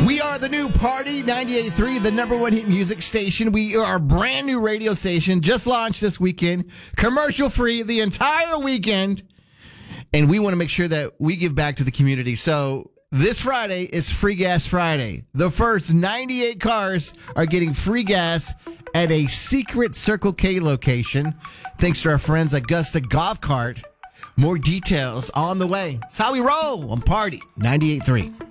We are the new Party 98.3, the number one hit music station. We are a brand new radio station, just launched this weekend, commercial free the entire weekend. And we want to make sure that we give back to the community. So this Friday is Free Gas Friday. The first 98 cars are getting free gas at a secret Circle K location, thanks to our friends at Augusta Golf Cart. More details on the way. It's how we roll on Party 98.3.